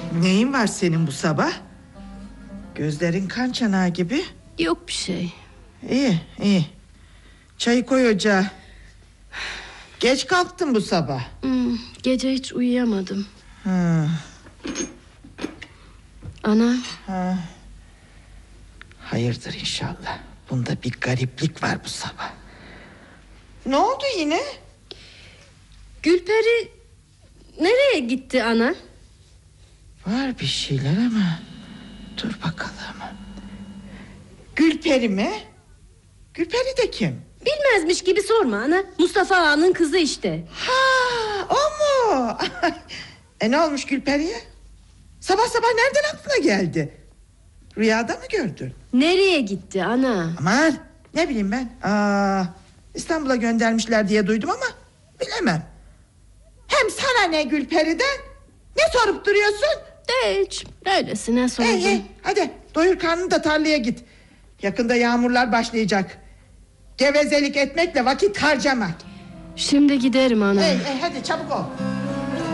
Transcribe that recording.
Neyin var senin bu sabah? Gözlerin kan çanağı gibi. Yok bir şey. İyi iyi. Çayı koy ocağa. Geç kalktın bu sabah. Gece hiç uyuyamadım. Ha. Ana. Ha. Hayırdır inşallah. Bunda bir gariplik var bu sabah. Ne oldu yine? Gülperi nereye gitti ana? Var bir şeyler ama dur bakalım. Gülperi mi? Gülperi de kim? Bilmezmiş gibi sorma ana. Mustafa Ağa'nın kızı işte. Ha, o mu? Ne olmuş Gülperi'ye? Sabah sabah nereden aklına geldi? Rüyada mı gördün? Nereye gitti ana? Aman ne bileyim ben. İstanbul'a göndermişler diye duydum ama bilemem. Hem sana ne Gülperi'den? Ne sorup duruyorsun? Hiç öylesine sordum. Hadi doyur karnını da tarlaya git. Yakında yağmurlar başlayacak. Gevezelik etmekle vakit harcama. Şimdi giderim ana. Hadi çabuk ol.